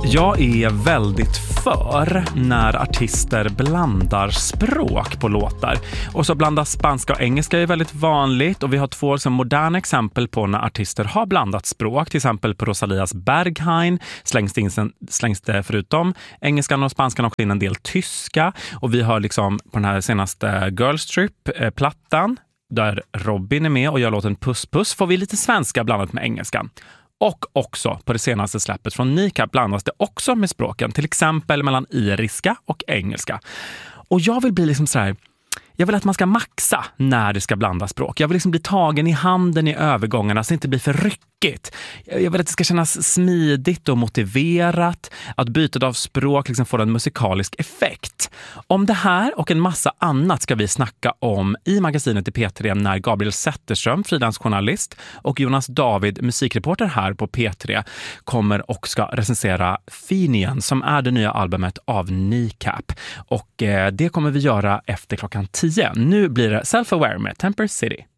Jag är väldigt för när artister blandar språk på låtar. Och så blandas spanska och engelska är väldigt vanligt. Och vi har två som moderna exempel på när artister har blandat språk. Till exempel på Rosalias Berghain slängs det förutom engelskan och spanskan också in en del tyska. Och vi har liksom på den här senaste Girls Trip-plattan där Robin är med och gör låten Puss Puss får vi lite svenska blandat med engelskan. Och också på det senaste släppet från Kneecap blandas det också med språken, till exempel mellan iriska och engelska. Och jag vill bli liksom så här, jag vill att man ska maxa när det ska blanda språk. Jag vill liksom bli tagen i handen i övergångarna så det inte blir för ryckigt. Jag vill att det ska kännas smidigt och motiverat. Att bytet av språk liksom får en musikalisk effekt. Om det här och en massa annat ska vi snacka om i magasinet i P3 när Gabriel Zetterström, frilansjournalist, och Jonas David, musikreporter här på P3, kommer och ska recensera Fenian som är det nya albumet av Kneecap. Och det kommer vi göra efter klockan 10. Nu blir det Self-Aware med Temper City.